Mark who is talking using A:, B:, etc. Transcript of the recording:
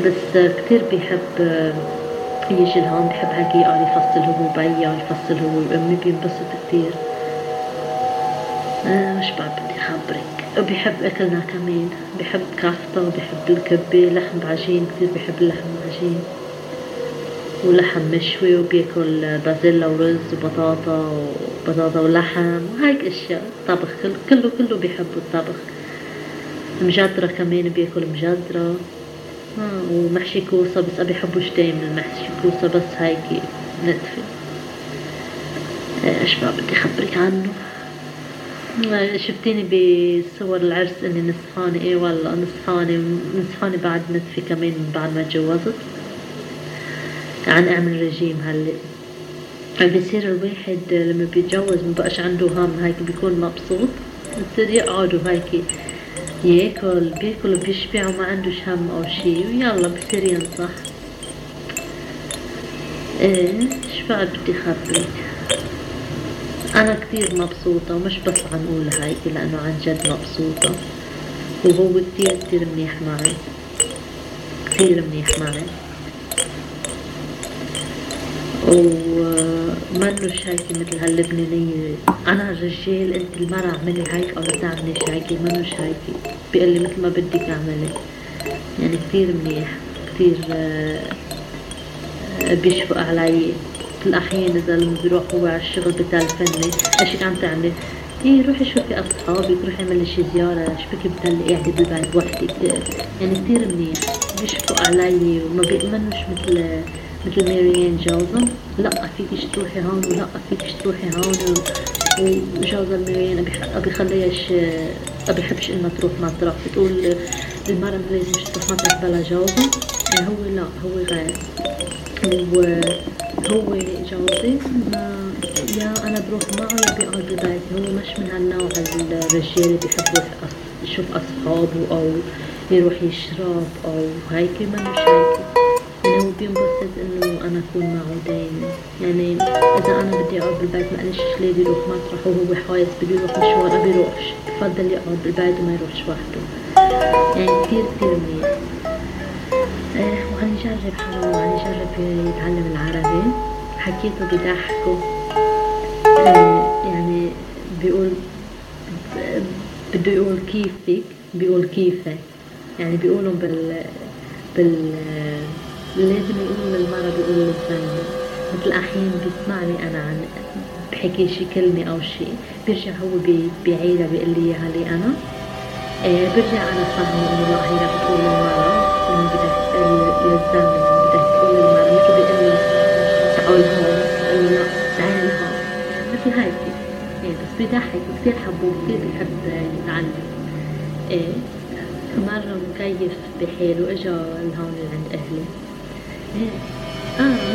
A: بس كتير بيحب يجي لهون، بحب هيك يقعد يفصل هو وبيا، يفصل هو وأمي، بينبسط كتير. مش بعد بدي خبرك، بيحب أكلنا كمان، بيحب كفتة، بيحب الكبة، لحم بعجين، كتير بيحب اللحم بعجين ولحم مشوي، وبياكل بازيلا ورز وبطاطا ولحم وهيك اشياء. طبخ كله بيحبوا الطبخ. مجدرة كمان بياكل مجدرة. ومحشي كوسة، بس ما بيحبوش دايما المحشي كوسة، بس هيك نتفة. ايش بقى بدي اخبرك عنه. شفتيني بصور العرس اني نصفانة؟ ايه والله نصفانة بعد نتفة كمان من بعد ما اتجوزت. عن اعمل رجيم هلا. بيصير الواحد لما بيتجوز مبقاش عنده هم، هيك بيكون مبسوط، بصير يقعد وهيك بياكل وبيشبع وما عندوش هم او شي، ويلا بصير ينصح. ايه ايش بعد بدي خبرك. انا كتير مبسوطة، ومش بس عم اقول هيك لانه عن جد مبسوطة، وهو كتير منيح معي، كتير منيح معي، ومنوش هيك مثل هاللبنانية. انا الرجال انت المرة اعملي هيك او لا تعمليش هيك، منوش هيك، بيقلي مثل ما بدك اعملي. يعني كتير منيح، كتير بيشفق علي. في الأحيان إذا لما بيروح هو على الشغل بتلفني، ايش هيك عم تعملي؟ ايه روحي شوفي أصحابك، روحي اعملي شي زيارة، شو بكي بتضلي قاعدة بالبيت وحدك. يعني كتير منيح، بيشفق علي وما بيأمنوش مثل ماريان جوزا. لا فيكش تروحي هون، ولا فيكش تروحي هون. وجوزا ماريان أبيخليهاش، أبيحبش إنها تروح مطرح، بتقول المرأة لازم تروح مطرح بلا جوزا. يعني هو لا، هو غير. وهو جوزي ما، يا انا بروح معه يا بيقعد ببيتي. هو مش من هالنوع الرجال اللي بيحب يشوف اصحابه او يروح يشرب او هيك، منوش هيك. يعني هو بينبسط انه انا اكون معه دايما. يعني اذا انا بدي اقعد بالبيت ما قاليش ليه بيروح مطرح وهو حايس بده يروح مشوار، ما بيروحش، بفضل يقعد بالبيت وما يروحش وحده. يعني كتير منيح. وعم يجرب حرام، عم يجرب يتعلم العربي. حكيته بضحكه. يعني بيقول بده يقول كيفك، بيقول كيفك. يعني بيقولوا بال لازم يقولوا للمرة، بيقولوا للزلمة. مثل أحيان بيسمعني أنا عن بحكي شي كلمة أو شي، بيرجع هو بيعيدها بيقول لي إياها لي أنا. برجع أنا فاهمة إنه لا، هي رح تقول للمرة إنه بدك للزلمة إنه بدك تقول للمرة، مثل بيقول له تعال هون، بقول له لا تعال هون، يعني مثل هيك. بس بيضحك، كتير حبوب، كتير بيحب يتعلم. إيه مرة مكيف بحاله، إجا لهون لعند أهلي. إيه